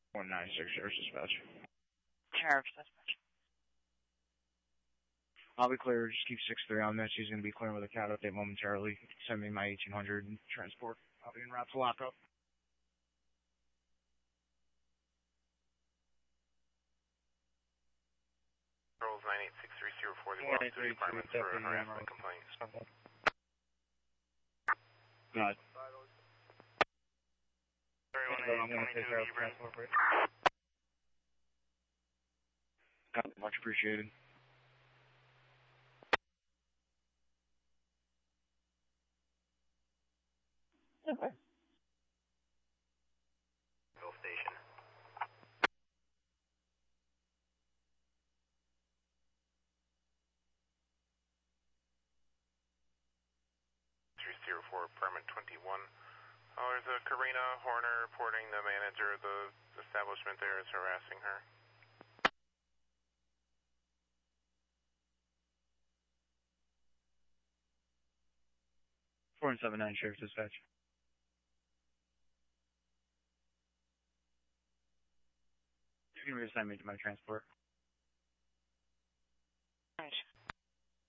196, Sheriff's Dispatch. Sheriff's Dispatch. I'll be clear. Just keep 6-3 on this. He's going to be clearing with a cat update momentarily. Send me my 1800 transport. I'll be en route to lockup. Rolls 98630 the Washington Department for a harassment complaint. Got it. I'm going to take care of transport for you. Got it. Much appreciated. Okay. Bill Station. .304 Permit 21. There's a Karina Horner reporting the manager of the establishment there is harassing her. 479 Sheriff's Dispatch. You can reassign me to my transport.